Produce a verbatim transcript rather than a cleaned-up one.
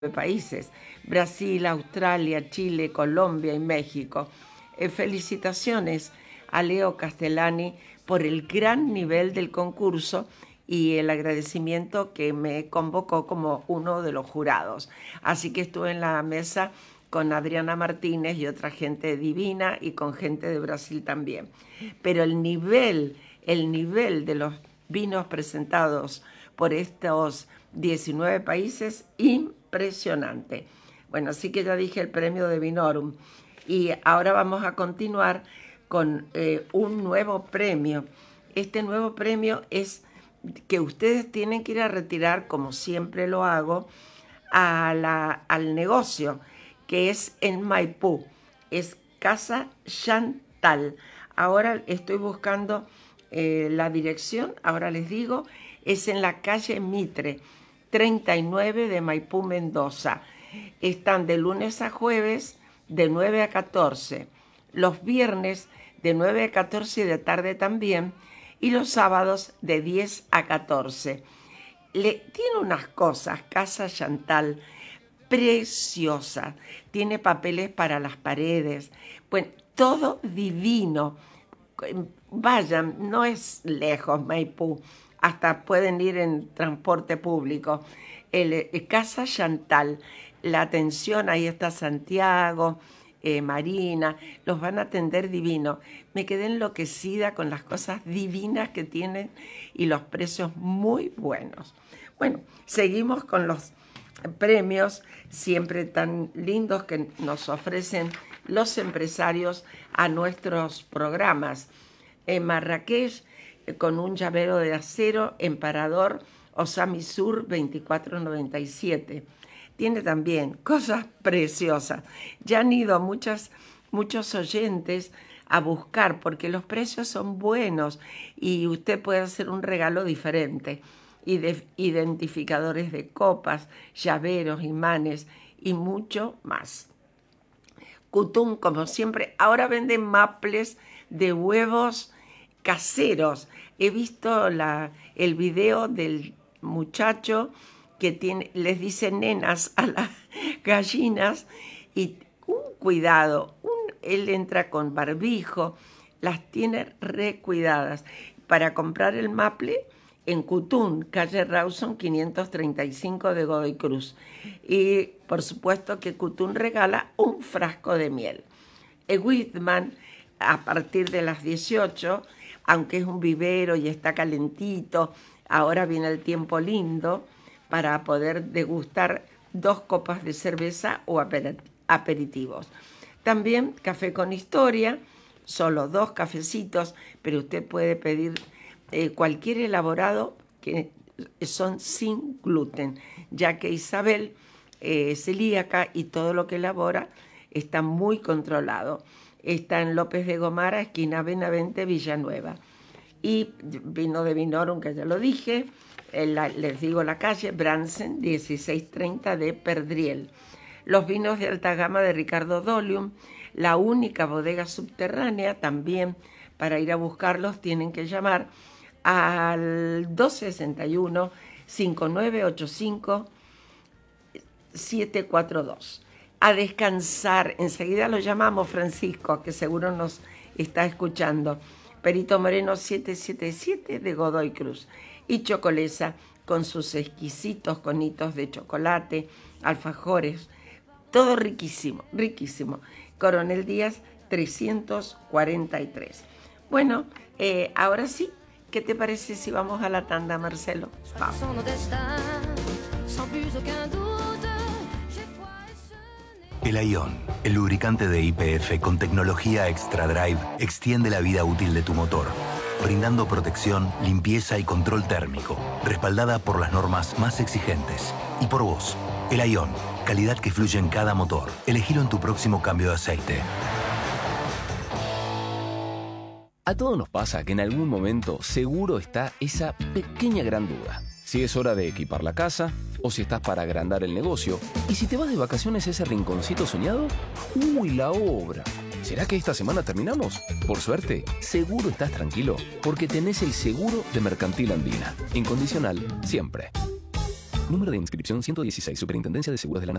países: Brasil, Australia, Chile, Colombia y México. Eh, felicitaciones a Leo Castellani por el gran nivel del concurso y el agradecimiento que me convocó como uno de los jurados. Así que estuve en la mesa con Adriana Martínez y otra gente divina y con gente de Brasil también. Pero el nivel, el nivel de los vinos presentados por estos diecinueve países, impresionante. Bueno, así que ya dije el premio de Vinorum. Y ahora vamos a continuar con eh, un nuevo premio. Este nuevo premio es que ustedes tienen que ir a retirar, como siempre lo hago, a la, al negocio, que es en Maipú. Es Casa Chantal. Ahora estoy buscando eh, la dirección, ahora les digo, es en la calle Mitre, treinta y nueve de Maipú, Mendoza. Están de lunes a jueves de nueve a catorce, los viernes de nueve a catorce y de tarde también, y los sábados de diez a catorce. Le, tiene unas cosas, Casa Chantal, preciosa. Tiene papeles para las paredes. Bueno, todo divino. Vayan, no es lejos Maipú, hasta pueden ir en transporte público. El, el Casa Chantal, la atención, ahí está Santiago, eh, Marina, los van a atender divino. Me quedé enloquecida con las cosas divinas que tienen y los precios muy buenos. Bueno, seguimos con los premios siempre tan lindos que nos ofrecen los empresarios a nuestros programas. En Marrakech, con un llavero de acero, Emperador Osami Sur veinticuatro noventa y siete. Tiene también cosas preciosas. Ya han ido muchas, muchos oyentes a buscar porque los precios son buenos y usted puede hacer un regalo diferente. Y de identificadores de copas, llaveros, imanes y mucho más. Kutum, como siempre, ahora venden maples de huevos caseros. He visto la, el video del muchacho que tiene, les dice nenas a las gallinas y un cuidado, un, él entra con barbijo, las tiene recuidadas. Para comprar el maple, en Kutum, calle Rawson quinientos treinta y cinco de Godoy Cruz. Y por supuesto que Kutum regala un frasco de miel. En Whitman, a partir de las dieciocho, aunque es un vivero y está calentito, ahora viene el tiempo lindo para poder degustar dos copas de cerveza o aperitivos. También café con historia, solo dos cafecitos, pero usted puede pedir Eh, cualquier elaborado que son sin gluten, ya que Isabel eh, es celíaca y todo lo que elabora está muy controlado. Está en López de Gomara, esquina Benavente, Villanueva. Y vino de Vinorum, que ya lo dije, eh, la, les digo la calle, Bransen, dieciséis treinta de Perdriel. Los vinos de alta gama de Ricardo Dolium, la única bodega subterránea, también para ir a buscarlos tienen que llamar al dos sesenta y uno, cinco nueve ocho cinco, siete cuatro dos. A descansar, enseguida lo llamamos Francisco, que seguro nos está escuchando. Perito Moreno setecientos setenta y siete de Godoy Cruz. Y Chocolesa, con sus exquisitos conitos de chocolate, alfajores, todo riquísimo, riquísimo. Coronel Díaz trescientos cuarenta y tres. Bueno, eh, ahora sí, ¿qué te parece si vamos a la tanda, Marcelo? Vamos. El Aion, el lubricante de Y P F con tecnología Extra Drive, extiende la vida útil de tu motor, brindando protección, limpieza y control térmico, respaldada por las normas más exigentes. Y por vos, el Aion, calidad que fluye en cada motor. Elegilo en tu próximo cambio de aceite. A todos nos pasa que en algún momento seguro está esa pequeña gran duda. Si es hora de equipar la casa, o si estás para agrandar el negocio, y si te vas de vacaciones a ese rinconcito soñado, ¡uy, la obra! ¿Será que esta semana terminamos? Por suerte, seguro estás tranquilo, porque tenés el seguro de Mercantil Andina. Incondicional, siempre. Número de inscripción ciento dieciséis, Superintendencia de Seguros de la Nación.